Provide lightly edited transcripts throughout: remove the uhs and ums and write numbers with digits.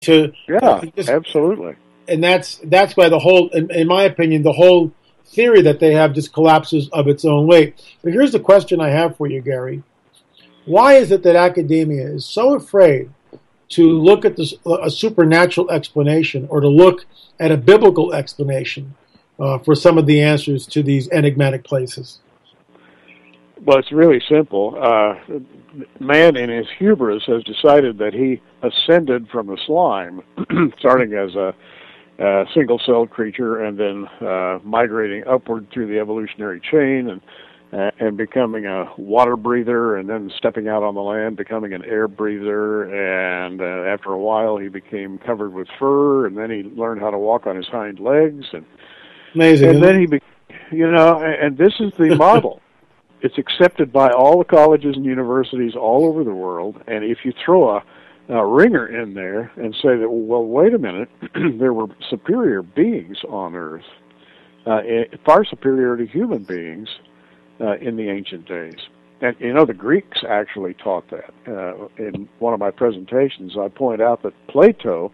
to Yeah, just, absolutely. and that's why the whole, in my opinion, the whole theory that they have just collapses of its own weight. But here's the question I have for you, Gary. Why is it that academia is so afraid to look at this, a supernatural explanation, or to look at a biblical explanation for some of the answers to these enigmatic places? Well, it's really simple. Man, in his hubris, has decided that he ascended from the slime, starting as a single-celled creature, and then migrating upward through the evolutionary chain, and becoming a water breather, and then stepping out on the land, becoming an air breather, and after a while he became covered with fur, and then he learned how to walk on his hind legs, and Amazing. and then and this is the model. It's accepted by all the colleges and universities all over the world, and if you throw a ringer in there and say that, well, wait a minute, there were superior beings on Earth, far superior to human beings in the ancient days. And, the Greeks actually taught that. In one of my presentations, I point out that Plato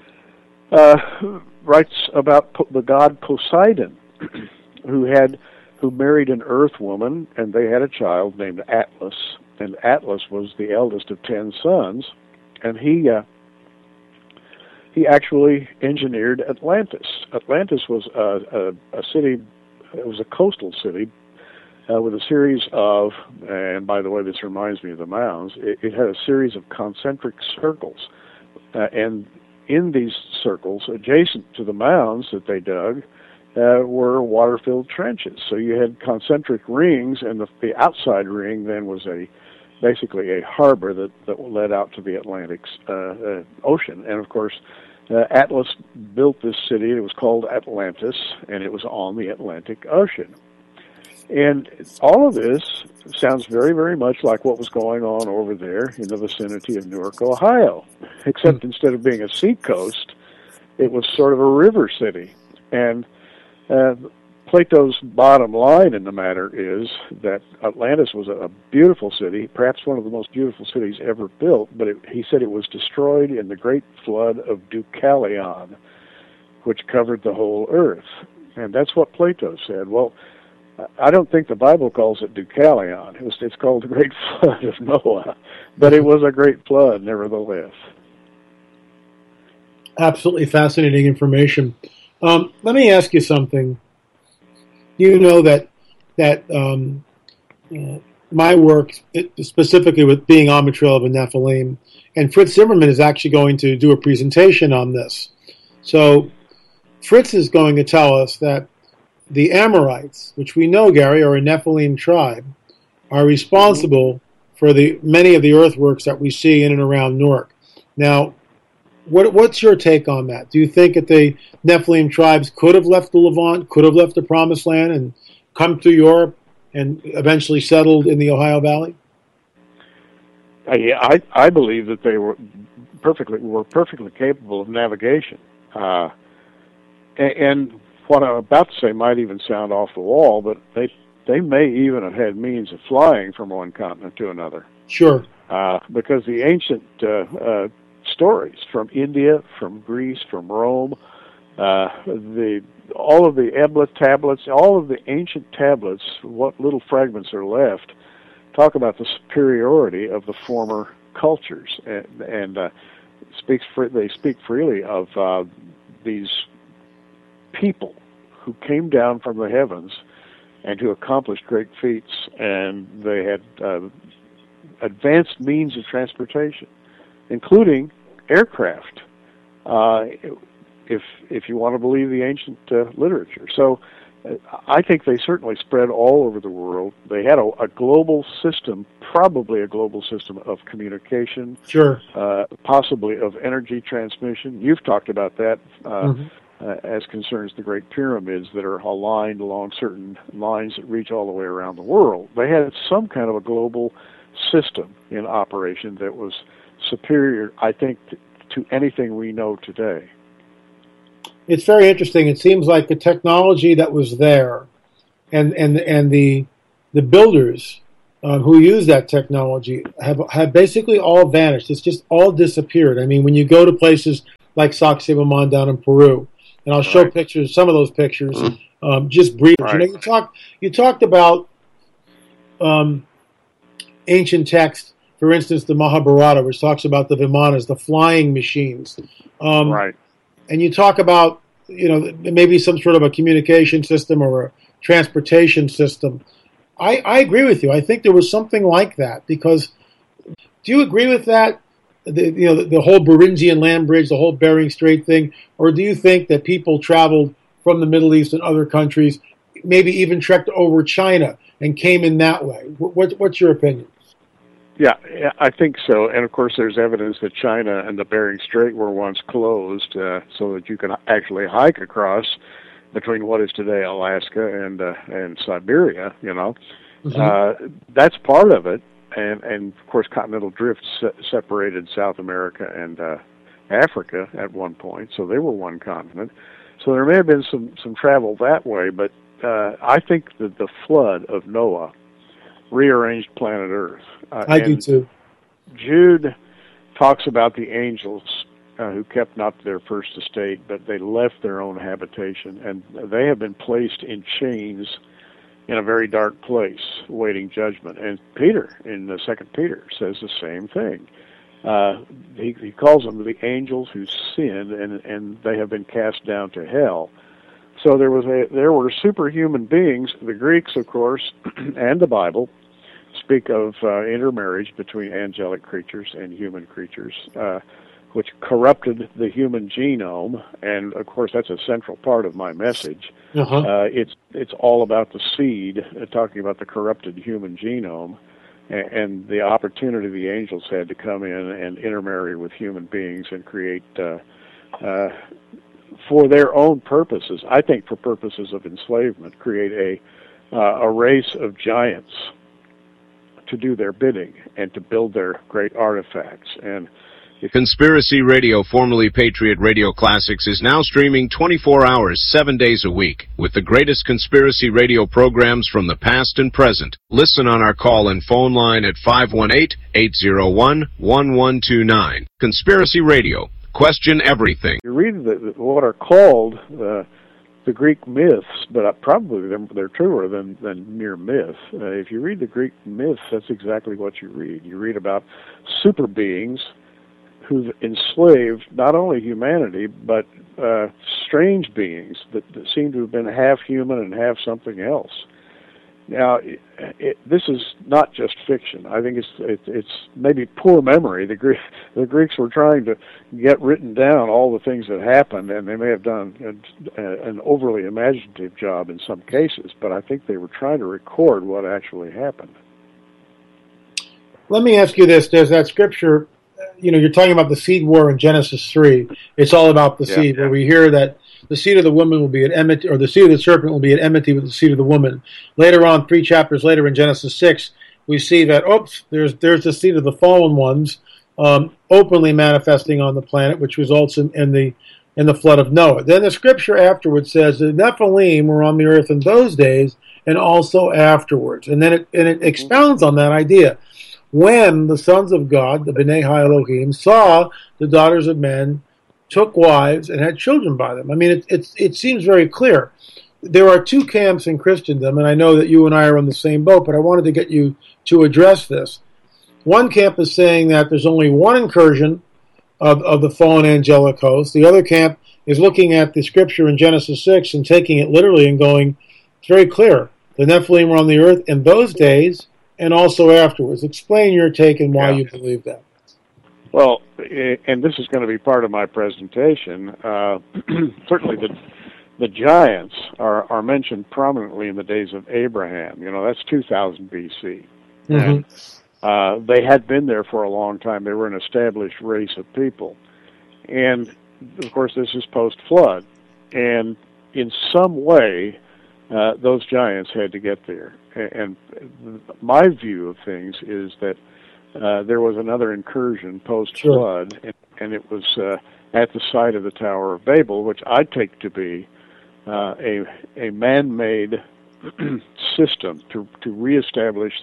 writes about the god Poseidon, who married an earth woman, and they had a child named Atlas, and Atlas was the eldest of 10 sons, and he actually engineered Atlantis. Atlantis was a city, it was a coastal city with a series of, and by the way, this reminds me of the mounds, it had a series of concentric circles, and in these circles, adjacent to the mounds that they dug, were water-filled trenches. So you had concentric rings, and the outside ring then was basically a harbor that led out to the Atlantic Ocean. And of course, Atlas built this city. It was called Atlantis, and it was on the Atlantic Ocean. And all of this sounds very, very much like what was going on over there in the vicinity of Newark, Ohio, except instead of being a seacoast, it was sort of a river city. And Plato's bottom line in the matter is that Atlantis was a beautiful city, perhaps one of the most beautiful cities ever built, but he said it was destroyed in the great flood of Deucalion, which covered the whole earth. And that's what Plato said. Well, I don't think the Bible calls it Deucalion. It's called the Great Flood of Noah, but it was a great flood nevertheless. Absolutely fascinating information. Let me ask you something. You know that my work, specifically with being on the trail of a Nephilim, and Fritz Zimmerman is actually going to do a presentation on this. So Fritz is going to tell us that the Amorites, which we know, Gary, are a Nephilim tribe, are responsible for many of the earthworks that we see in and around Newark. Now, what's your take on that? Do you think that the Nephilim tribes could have left the Levant, could have left the Promised Land, and come to Europe and eventually settled in the Ohio Valley? I believe that they were perfectly capable of navigation. And what I'm about to say might even sound off the wall, but they may even have had means of flying from one continent to another. Sure. Because the ancient stories from India, from Greece, from Rome, all of the Ebla tablets, all of the ancient tablets, what little fragments are left, talk about the superiority of the former cultures, and they speak freely of these people who came down from the heavens and who accomplished great feats, and they had advanced means of transportation, including aircraft, if you want to believe the ancient literature. So I think they certainly spread all over the world. They had a global system, probably a global system of communication, sure, possibly of energy transmission. You've talked about that as concerns the Great Pyramids that are aligned along certain lines that reach all the way around the world. They had some kind of a global system in operation that was superior, I think, to anything we know today. It's very interesting. It seems like the technology that was there and the builders who use that technology have basically all vanished. It's just all disappeared. I mean, when you go to places like Sacsayhuaman down in Peru, and I'll show Right. pictures, some of those pictures, just breeders. Right. You know, you talked about ancient texts, for instance, the Mahabharata, which talks about the Vimanas, the flying machines. Right. And you talk about, you know, maybe some sort of a communication system or a transportation system. I agree with you. I think there was something like that because do you agree with that? The whole Beringian land bridge, the whole Bering Strait thing, or do you think that people traveled from the Middle East and other countries, maybe even trekked over China and came in that way? What's your opinion? Yeah, I think so. And of course, there's evidence that China and the Bering Strait were once closed, so that you can actually hike across between what is today Alaska and Siberia. You know, that's part of it. And of course, continental drift separated South America and Africa at one point, so they were one continent. So there may have been some travel that way, but I think that the flood of Noah rearranged planet Earth. I do too. Jude talks about the angels who kept not their first estate, but they left their own habitation, and they have been placed in chains in a very dark place, waiting judgment. And Peter, in the Second Peter, says the same thing. He calls them the angels who sinned, and they have been cast down to hell. So there were superhuman beings. The Greeks, of course, and the Bible speak of intermarriage between angelic creatures and human creatures, which corrupted the human genome. And of course, that's a central part of my message. It's all about the seed, talking about the corrupted human genome, and the opportunity the angels had to come in and intermarry with human beings and create, for their own purposes, I think for purposes of enslavement, create a race of giants to do their bidding and to build their great artifacts. And Conspiracy Radio, formerly Patriot Radio Classics, is now streaming 24 hours, 7 days a week, with the greatest conspiracy radio programs from the past and present. Listen on our call and phone line at 518-801-1129. Conspiracy Radio. Question everything. You read what are called the Greek myths, but probably they're truer than mere myth. If you read the Greek myths, that's exactly what you read. You read about super beings who've enslaved not only humanity, but strange beings that seem to have been half human and half something else. Now, this is not just fiction. I think it's maybe poor memory. The Greeks were trying to get written down all the things that happened, and they may have done an overly imaginative job in some cases, but I think they were trying to record what actually happened. Let me ask you this. There's that scripture, you know, you're talking about the seed war in Genesis 3. It's all about the seed, where we hear that the seed of the woman will be at enmity, or the seed of the serpent will be at enmity with the seed of the woman. Later on, 3 chapters later in Genesis 6, we see that, there's the seed of the fallen ones openly manifesting on the planet, which results in the flood of Noah. Then the scripture afterwards says the Nephilim were on the earth in those days and also afterwards. And then it expounds on that idea. When the sons of God, the B'nai Ha-Elohim, saw the daughters of men, took wives, and had children by them. I mean, it seems very clear. There are 2 camps in Christendom, and I know that you and I are on the same boat, but I wanted to get you to address this. One camp is saying that there's only one incursion of the fallen angelic host. The other camp is looking at the scripture in Genesis 6 and taking it literally and going, it's very clear. The Nephilim were on the earth in those days and also afterwards. Explain your take and why you believe that. Well, and this is going to be part of my presentation. Certainly the giants are mentioned prominently in the days of Abraham. You know, that's 2000 BC. And they had been there for a long time. They were an established race of people. And, of course, this is post-flood. And in some way, those giants had to get there. And my view of things is that there was another incursion post-flood, and it was at the site of the Tower of Babel, which I take to be a man-made system to reestablish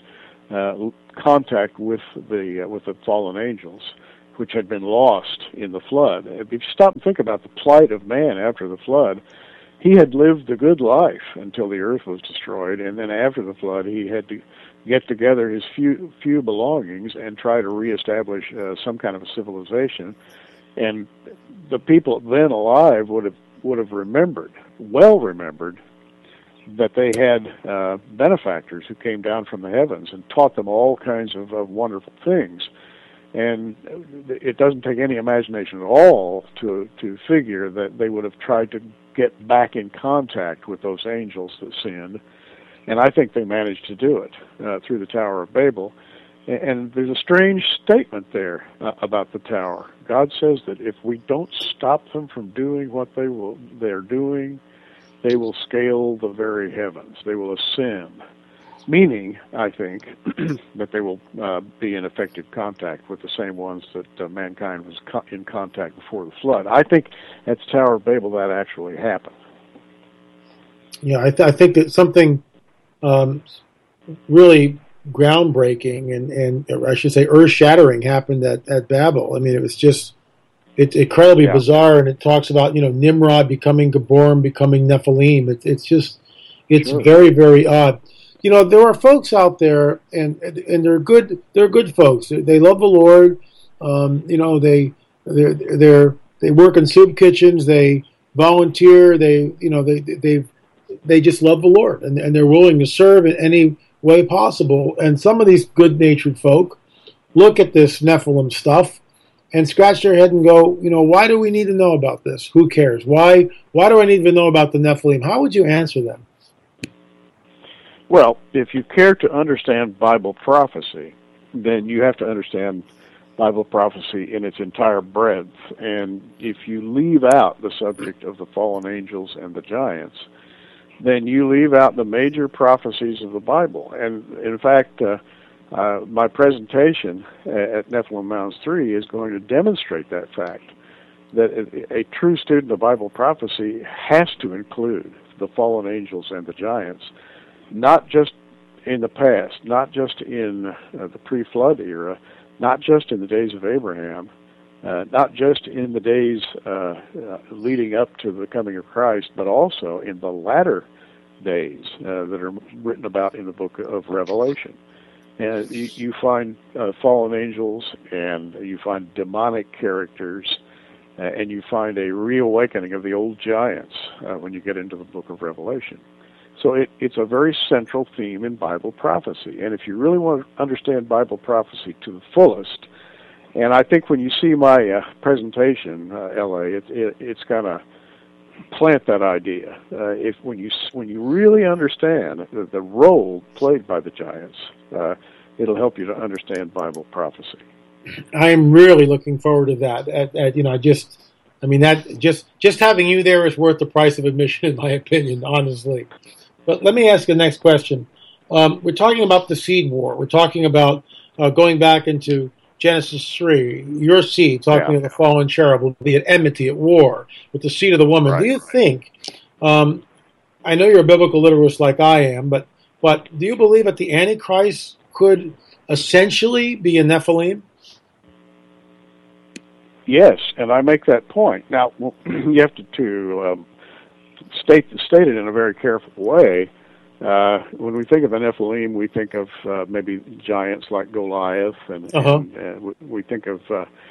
contact with the fallen angels, which had been lost in the flood. If you stop and think about the plight of man after the flood, he had lived a good life until the earth was destroyed, and then after the flood, he had to get together his few belongings and try to reestablish some kind of a civilization. And the people then alive would have remembered, that they had benefactors who came down from the heavens and taught them all kinds of wonderful things. And it doesn't take any imagination at all to figure that they would have tried to get back in contact with those angels that sinned. And I think they managed to do it through the Tower of Babel. And there's a strange statement there about the tower. God says that if we don't stop them from doing what they're doing, they will scale the very heavens. They will ascend. Meaning, I think, that they will be in effective contact with the same ones that mankind was in contact before the flood. I think at the Tower of Babel that actually happened. Yeah, I think that something really groundbreaking and I should say earth-shattering happened at Babel. I mean, it's incredibly bizarre, and it talks about Nimrod becoming Geborim, becoming Nephilim. It's sure. Very, very odd. There are folks out there, and they're good. They're good folks. They love the Lord. They work in soup kitchens. They volunteer. They just love the Lord, and they're willing to serve in any way possible. And some of these good-natured folk look at this Nephilim stuff and scratch their head and go, why do we need to know about this? Who cares? Why do I need to know about the Nephilim? How would you answer them? Well, if you care to understand Bible prophecy, then you have to understand Bible prophecy in its entire breadth. And if you leave out the subject of the fallen angels and the giants, then you leave out the major prophecies of the Bible. And in fact, my presentation at Nephilim Mounds 3 is going to demonstrate that fact, that a true student of Bible prophecy has to include the fallen angels and the giants, not just in the past, not just in the pre-flood era, not just in the days of Abraham, not just in the days leading up to the coming of Christ, but also in the latter days that are written about in the book of Revelation. And you find fallen angels, and you find demonic characters, and you find a reawakening of the old giants when you get into the book of Revelation. So it's a very central theme in Bible prophecy. And if you really want to understand Bible prophecy to the fullest, and I think when you see my presentation, L.A., it's going to plant that idea. When you really understand the role played by the giants, it'll help you to understand Bible prophecy. I am really looking forward to that. Just having you there is worth the price of admission, in my opinion, honestly. But let me ask the next question. We're talking about the seed war. We're talking about going back into Genesis 3, your seed, talking of the fallen cherub will be at enmity, at war with the seed of the woman. Right. Do you think, I know you're a biblical literalist like I am, but do you believe that the Antichrist could essentially be a Nephilim? Yes, and I make that point. Now, you have to state it in a very careful way. When we think of the Nephilim, we think of maybe giants like Goliath, and we think of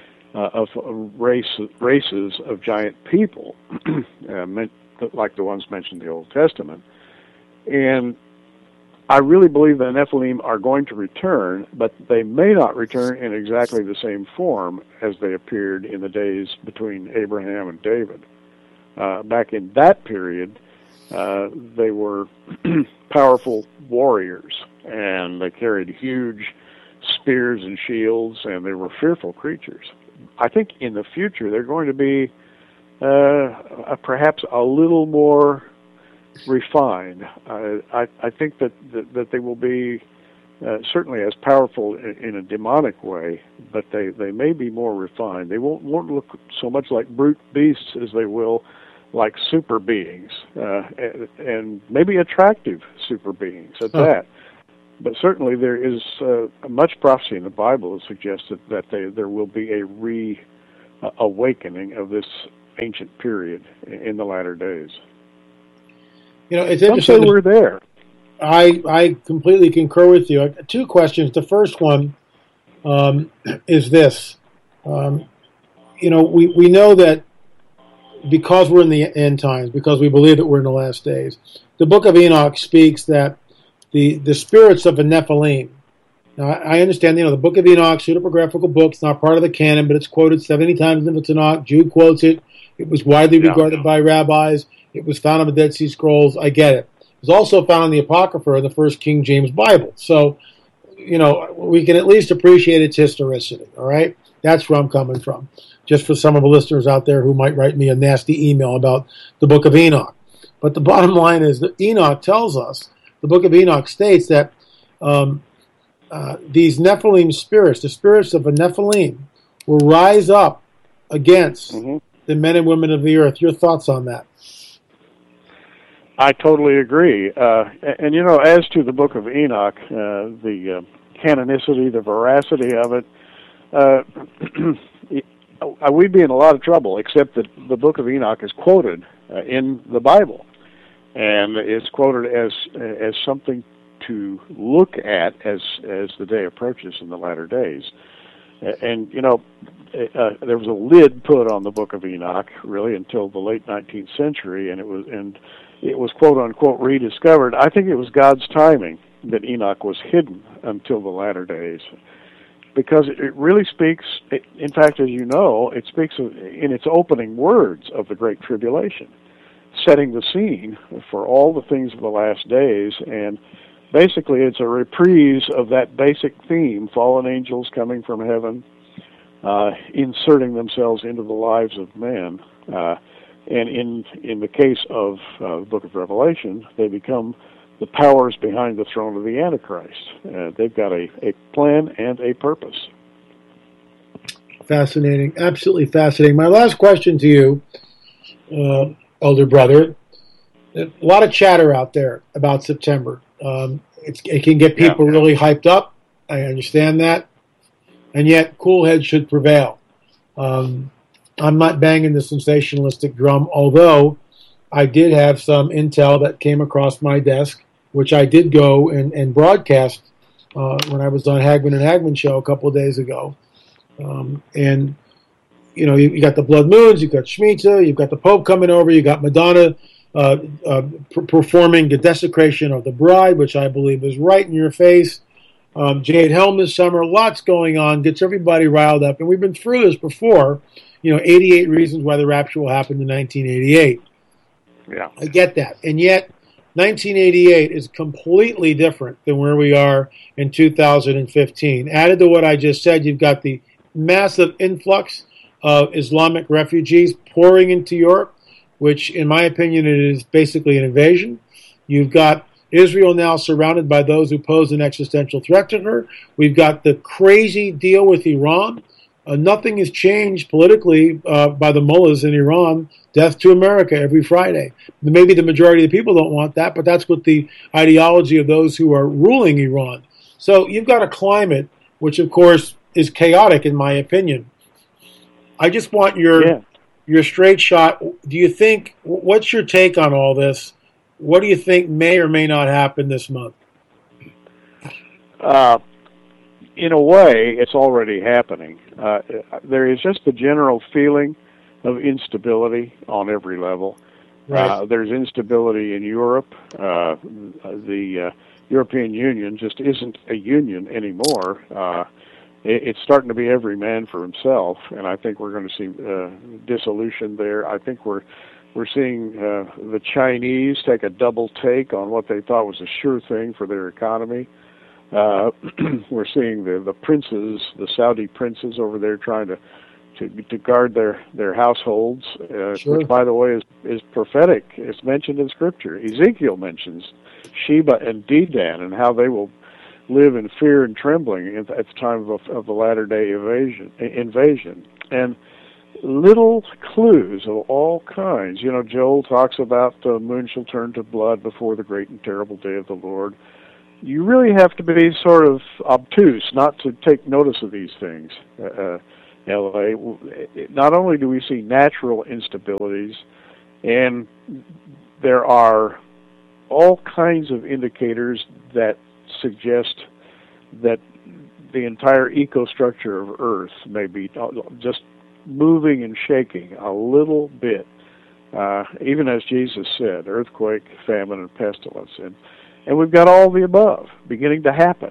races of giant people, like the ones mentioned in the Old Testament. And I really believe the Nephilim are going to return, but they may not return in exactly the same form as they appeared in the days between Abraham and David. Back in that period, they were powerful warriors, and they carried huge spears and shields, and they were fearful creatures. I think in the future they're going to be perhaps a little more refined. I think that they will be certainly as powerful in a demonic way, but they may be more refined. They won't look so much like brute beasts as they will like super beings, and maybe attractive super beings at that. But certainly there is much prophecy in the Bible that suggests that there will be a reawakening of this ancient period in the latter days. It's Some say interesting. we're there. I completely concur with you. Two questions. The first one is this. We know that because we're in the end times, because we believe that we're in the last days, the book of Enoch speaks that the spirits of the Nephilim. Now, I understand, the book of Enoch, pseudepigraphical book, it's not part of the canon, but it's quoted 70 times in the Tanakh. Jude quotes it. It was widely regarded by rabbis. It was found on the Dead Sea Scrolls. I get it. It was also found in the Apocrypha of the First King James Bible. So, we can at least appreciate its historicity, all right? That's where I'm coming from. Just for some of the listeners out there who might write me a nasty email about the book of Enoch. But the bottom line is that Enoch tells us, the book of Enoch states that these Nephilim spirits, the spirits of a Nephilim, will rise up against the men and women of the earth. Your thoughts on that? I totally agree. And as to the book of Enoch, the canonicity, the veracity of it, we'd be in a lot of trouble, except that the book of Enoch is quoted in the Bible, and it's quoted as something to look at as the day approaches in the latter days. And there was a lid put on the book of Enoch really until the late 19th century, and it was quote unquote rediscovered. I think it was God's timing that Enoch was hidden until the latter days, because it really speaks. In fact, as you know, it speaks in its opening words of the Great Tribulation, setting the scene for all the things of the last days. And basically, it's a reprise of that basic theme: fallen angels coming from heaven, inserting themselves into the lives of men. And in the case of the Book of Revelation, they become the powers behind the throne of the Antichrist. They've got a plan and a purpose. Fascinating. Absolutely fascinating. My last question to you, elder brother. A lot of chatter out there about September. It can get people really hyped up. I understand that. And yet, cool heads should prevail. I'm not banging the sensationalistic drum, although I did have some intel that came across my desk, which I did go and broadcast when I was on Hagman and Hagman show a couple of days ago. And, you got the blood moons, you've got Shemitah, you've got the Pope coming over, you got Madonna performing the desecration of the bride, which I believe is right in your face. Jade Helm this summer, lots going on, gets everybody riled up. And we've been through this before, 88 reasons why the rapture will happen in 1988. Yeah. I get that. And yet, 1988 is completely different than where we are in 2015. Added to what I just said, you've got the massive influx of Islamic refugees pouring into Europe, which, in my opinion, it is basically an invasion. You've got Israel now surrounded by those who pose an existential threat to her. We've got the crazy deal with Iran. Nothing has changed politically by the mullahs in Iran. Death to America every Friday. Maybe the majority of the people don't want that, but that's what the ideology of those who are ruling Iran. So you've got a climate which, of course, is chaotic, in my opinion. I just want your straight shot. Do you think, what's your take on all this? What do you think may or may not happen this month? In a way, it's already happening. There is just a general feeling of instability on every level. Right. There's instability in Europe. The European Union just isn't a union anymore. It's starting to be every man for himself, and I think we're going to see dissolution there. I think we're seeing the Chinese take a double take on what they thought was a sure thing for their economy. We're seeing the princes, the Saudi princes over there trying to guard their households, Sure. which, by the way, is prophetic. It's mentioned in Scripture. Ezekiel mentions Sheba and Dedan and how they will live in fear and trembling at the time of the latter-day invasion. And little clues of all kinds. Joel talks about the moon shall turn to blood before the great and terrible day of the Lord. you really have to be sort of obtuse not to take notice of these things. LA, not only do we see natural instabilities, and there are all kinds of indicators that suggest that the entire ecostructure of Earth may be just moving and shaking a little bit, even as Jesus said, earthquake, famine, and pestilence. And we've got all the above beginning to happen.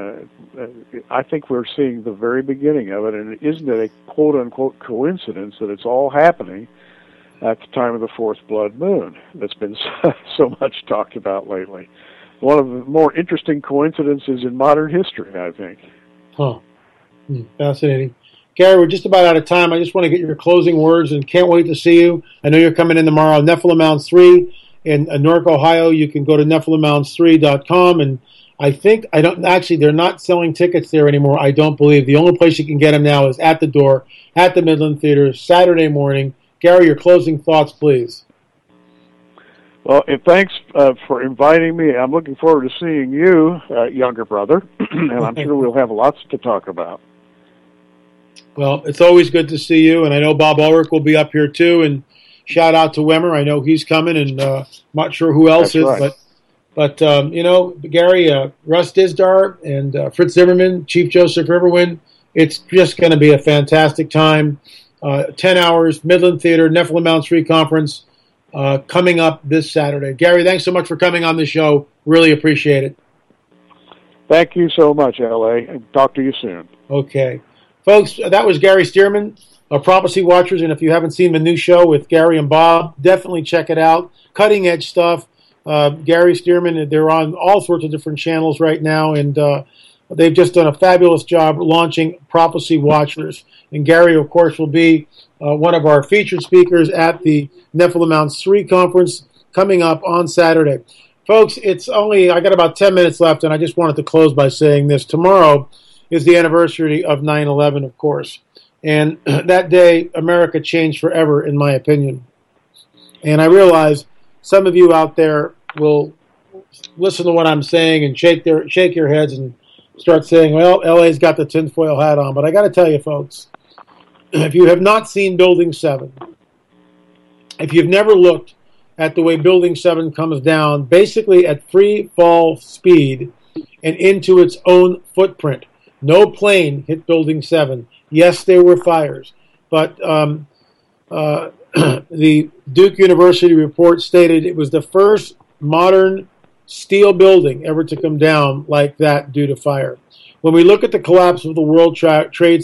I think we're seeing the very beginning of it, and isn't it a quote-unquote coincidence that it's all happening at the time of the fourth blood moon that's been so much talked about lately? One of the more interesting coincidences in modern history, I think. Huh. Fascinating. Gary, we're just about out of time. I just want to get your closing words and can't wait to see you. I know you're coming in tomorrow. Nephilim Mounds 3 in Newark, Ohio. You can go to NephilimMounds3.com, and they're not selling tickets there anymore, I don't believe. The only place you can get them now is at the door, at the Midland Theater, Saturday morning. Gary, your closing thoughts, please. Well, and thanks for inviting me. I'm looking forward to seeing you, younger brother, and I'm sure we'll have lots to talk about. Well, it's always good to see you, and I know Bob Ulrich will be up here too, and shout out to Wemmer. I know he's coming, and I'm not sure who else That's is, right. but Gary, Russ Dizdar, and Fritz Zimmerman, Chief Joseph Riverwind. It's just going to be a fantastic time. 10 hours, Midland Theater, Nephilim Mounds 3 Conference, coming up this Saturday. Gary, thanks so much for coming on the show. Really appreciate it. Thank you so much, L.A. Talk to you soon. Okay. Folks, that was Gary Stearman of Prophecy Watchers, and if you haven't seen the new show with Gary and Bob, definitely check it out. Cutting edge stuff. Gary Stearman, they're on all sorts of different channels right now, and they've just done a fabulous job launching Prophecy Watchers. And Gary, of course, will be one of our featured speakers at the Nephilim Mounds 3 conference coming up on Saturday. Folks, I got about 10 minutes left, and I just wanted to close by saying this. Tomorrow is the anniversary of 9/11, of course. And that day, America changed forever, in my opinion. And I realize some of you out there will listen to what I'm saying and shake your heads and start saying, well, LA's got the tinfoil hat on. But I got to tell you, folks, if you have not seen Building 7, if you've never looked at the way Building 7 comes down, basically at free fall speed and into its own footprint. No plane hit Building 7. Yes, there were fires, but the Duke University report stated it was the first modern steel building ever to come down like that due to fire. When we look at the collapse of the World Trade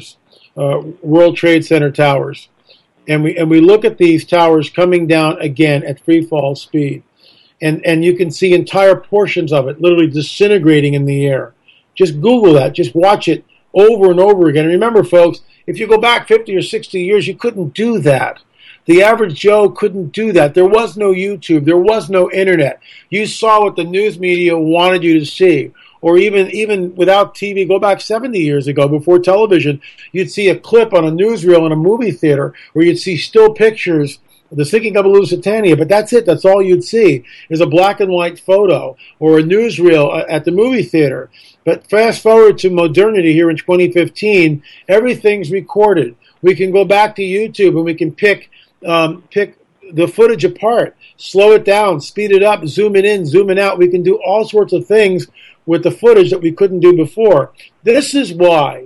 Center towers, and we look at these towers coming down again at free fall speed, and you can see entire portions of it literally disintegrating in the air. Just Google that. Just watch it over and over again. And remember, folks, if you go back 50 or 60 years, you couldn't do that. The average Joe couldn't do that. There was no YouTube. There was no internet. You saw what the news media wanted you to see. Or even without TV, go back 70 years ago, before television, you'd see a clip on a newsreel in a movie theater, or you'd see still pictures of the sinking of Lusitania, but that's it. That's all you'd see is a black and white photo or a newsreel at the movie theater. But fast forward to modernity here in 2015, everything's recorded. We can go back to YouTube and we can pick the footage apart, slow it down, speed it up, zoom it in, zoom it out. We can do all sorts of things with the footage that we couldn't do before. This is why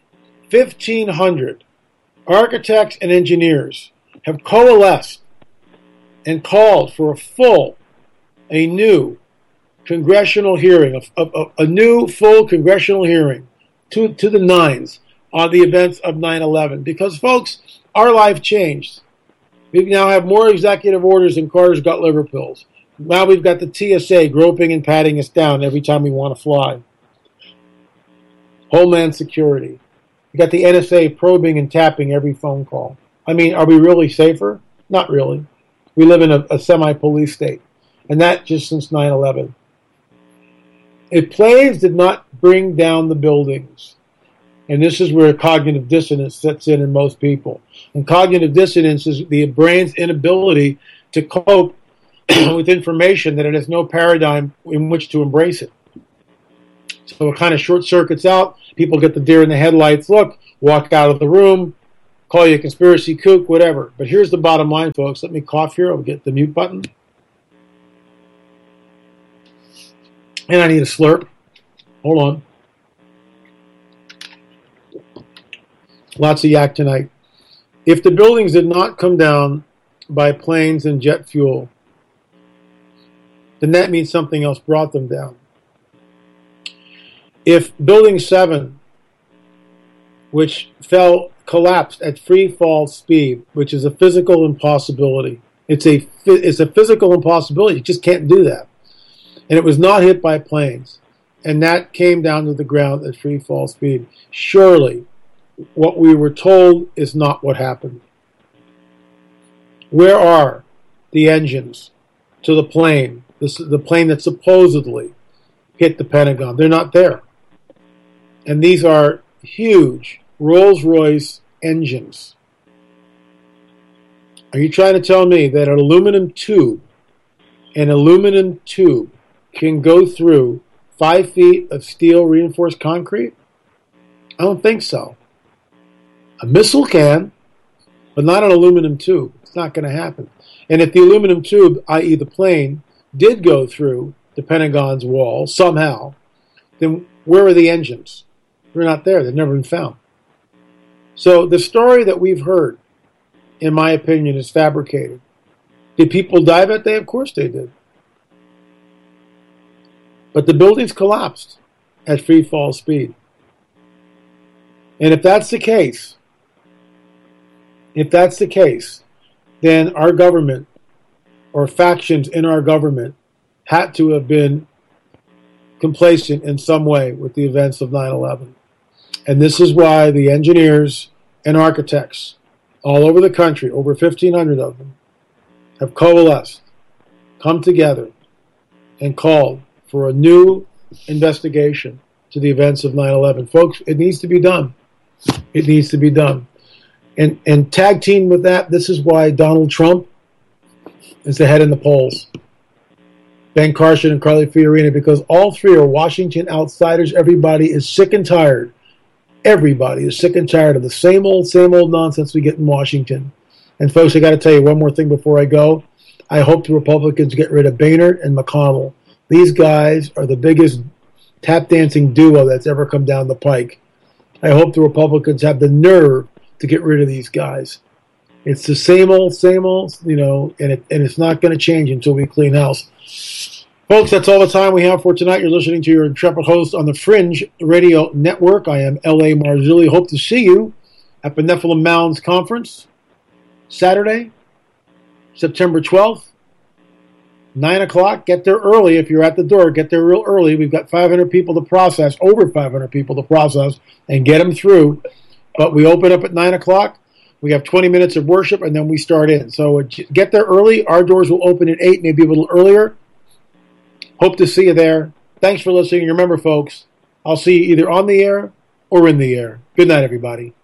1,500 architects and engineers have coalesced and called for a new congressional hearing, a new full congressional hearing to the nines on the events of 9/11. Because, folks, our life changed. We now have more executive orders than Carter's got liver pills. Now we've got the TSA groping and patting us down every time we want to fly. Homeland Security. We got the NSA probing and tapping every phone call. I mean, are we really safer? Not really. We live in a semi-police state. And that just since 9/11. If planes did not bring down the buildings, and this is where cognitive dissonance sets in most people. And cognitive dissonance is the brain's inability to cope with information that it has no paradigm in which to embrace it. So it kind of short circuits out. People get the deer in the headlights look, walk out of the room, call you a conspiracy kook, whatever. But here's the bottom line, folks. Let me cough here. I'll get the mute button. And I need a slurp. Hold on. Lots of yak tonight. If the buildings did not come down by planes and jet fuel, then that means something else brought them down. If Building 7, which collapsed at free fall speed, which is a physical impossibility, it's a physical impossibility. You just can't do that. And it was not hit by planes, and that came down to the ground at free fall speed. Surely, what we were told is not what happened. Where are the engines to the plane, the plane that supposedly hit the Pentagon? They're not there. And these are huge Rolls-Royce engines. Are you trying to tell me that an aluminum tube can go through 5 feet of steel reinforced concrete? I don't think so. A missile can, but not an aluminum tube. It's not going to happen. And if the aluminum tube, i.e. the plane, did go through the Pentagon's wall somehow, then where are the engines? They're not there. They've never been found. So the story that we've heard, in my opinion, is fabricated. Did people die that day? Of course they did. But the buildings collapsed at free fall speed. And if that's the case, then our government or factions in our government had to have been complacent in some way with the events of 9/11. And this is why the engineers and architects all over the country, over 1,500 of them, have coalesced, come together, and called for a new investigation to the events of 9/11. Folks, it needs to be done. It needs to be done. And tag team with that, this is why Donald Trump is ahead in the polls. Ben Carson and Carly Fiorina, because all three are Washington outsiders. Everybody is sick and tired. Everybody is sick and tired of the same old nonsense we get in Washington. And folks, I got to tell you one more thing before I go. I hope the Republicans get rid of Boehner and McConnell. These guys are the biggest tap dancing duo that's ever come down the pike. I hope the Republicans have the nerve to get rid of these guys. It's the same old, and it's not going to change until we clean house. Folks, that's all the time we have for tonight. You're listening to your intrepid host on the Fringe Radio Network. I am L.A. Marzulli. Hope to see you at the Nephilim Mounds Conference, Saturday, September 12th, 9 o'clock. Get there early. If you're at the door, get there real early. We've got 500 people to process, over 500 people to process, and get them through. But we open up at 9 o'clock. We have 20 minutes of worship, and then we start in. So get there early. Our doors will open at 8, maybe a little earlier. Hope to see you there. Thanks for listening. Remember, folks, I'll see you either on the air or in the air. Good night, everybody.